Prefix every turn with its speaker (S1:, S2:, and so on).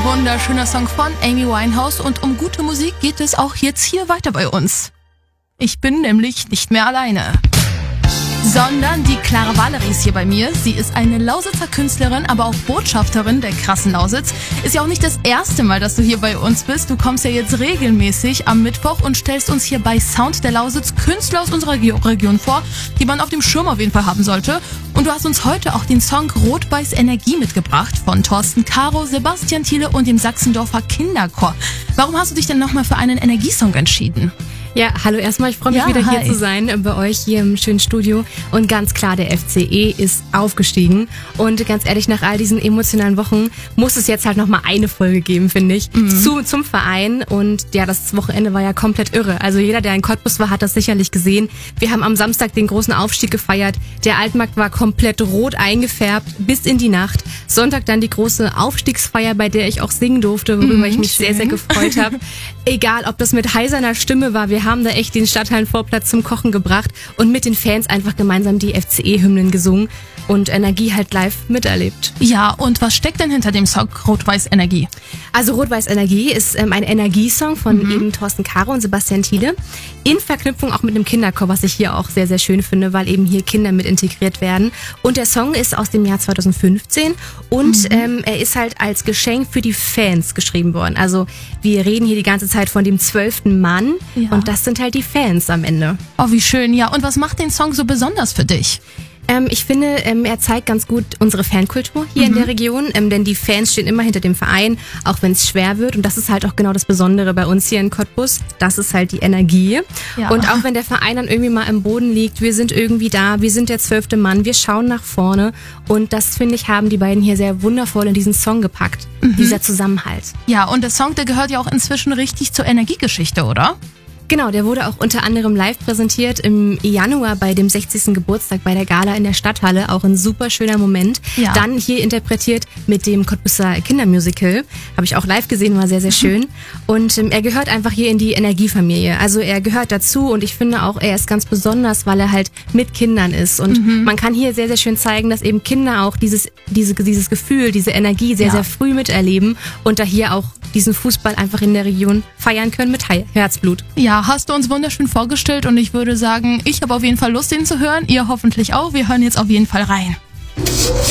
S1: wunderschöner Song von Amy Winehouse und um gute Musik geht es auch jetzt hier weiter bei uns. Ich bin nämlich nicht mehr alleine, sondern die Clara Valerie ist hier bei mir. Sie ist eine Lausitzer Künstlerin, aber auch Botschafterin der krassen Lausitz. Ist ja auch nicht das erste Mal, dass du hier bei uns bist. Du kommst ja jetzt regelmäßig am Mittwoch und stellst uns hier bei Sound der Lausitz Künstler aus unserer Region vor, die man auf dem Schirm auf jeden Fall haben sollte. Und du hast uns heute auch den Song Rot-Weiß Energie mitgebracht von Thorsten Caro, Sebastian Thiele und dem Sachsendorfer Kinderchor. Warum hast du dich denn nochmal für einen Energiesong entschieden?
S2: Ja, hallo erstmal, ich freue mich wieder hier zu sein, bei euch hier im schönen Studio. Und ganz klar, der FCE ist aufgestiegen. Und ganz ehrlich, nach all diesen emotionalen Wochen muss es jetzt halt nochmal eine Folge geben, finde ich, zum Verein. Und ja, das Wochenende war ja komplett irre. Also jeder, der in Cottbus war, hat das sicherlich gesehen. Wir haben am Samstag den großen Aufstieg gefeiert. Der Altmarkt war komplett rot eingefärbt bis in die Nacht. Sonntag dann die große Aufstiegsfeier, bei der ich auch singen durfte, worüber ich mich sehr, sehr gefreut habe. Egal, ob das mit heiserner Stimme war, wir haben da echt den Stadthallenvorplatz zum Kochen gebracht und mit den Fans einfach gemeinsam die FCE-Hymnen gesungen und Energie halt live miterlebt.
S1: Ja, und was steckt denn hinter dem Song Rot-Weiß Energie?
S2: Also Rot-Weiß Energie ist ein Energiesong von eben Thorsten Caro und Sebastian Thiele in Verknüpfung auch mit einem Kinderchor, was ich hier auch sehr, sehr schön finde, weil eben hier Kinder mit integriert werden. Und der Song ist aus dem Jahr 2015 und er ist halt als Geschenk für die Fans geschrieben worden. Also wir reden hier die ganze Zeit von dem 12. Mann und das sind halt die Fans am Ende.
S1: Oh, wie schön. Ja, und was macht den Song so besonders für dich?
S2: Ich finde, er zeigt ganz gut unsere Fankultur hier in der Region, denn die Fans stehen immer hinter dem Verein, auch wenn es schwer wird. Und das ist halt auch genau das Besondere bei uns hier in Cottbus. Das ist halt die Energie. Ja. Und auch wenn der Verein dann irgendwie mal im Boden liegt, wir sind irgendwie da, wir sind der 12. Mann, wir schauen nach vorne. Und das, finde ich, haben die beiden hier sehr wundervoll in diesen Song gepackt, dieser Zusammenhalt.
S1: Ja, und der Song, der gehört ja auch inzwischen richtig zur Energiegeschichte, oder?
S2: Genau, der wurde auch unter anderem live präsentiert im Januar bei dem 60. Geburtstag bei der Gala in der Stadthalle. Auch ein super schöner Moment. Ja. Dann hier interpretiert mit dem Cottbuser Kindermusical. Habe ich auch live gesehen, war sehr, sehr schön. Und er gehört einfach hier in die Energiefamilie. Also er gehört dazu und ich finde auch, er ist ganz besonders, weil er halt mit Kindern ist. Und man kann hier sehr, sehr schön zeigen, dass eben Kinder auch dieses Gefühl, diese Energie sehr, sehr früh miterleben und da hier auch diesen Fußball einfach in der Region feiern können mit Herzblut.
S1: Ja, hast du uns wunderschön vorgestellt und ich würde sagen, ich habe auf jeden Fall Lust, den zu hören. Ihr hoffentlich auch. Wir hören jetzt auf jeden Fall rein.